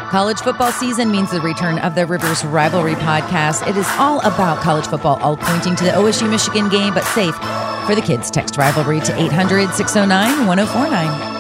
College football season means the return of the Rivers Rivalry podcast. It is all about college football, all pointing to the OSU-Michigan game, but safe for the kids. Text Rivalry to 800-609-1049.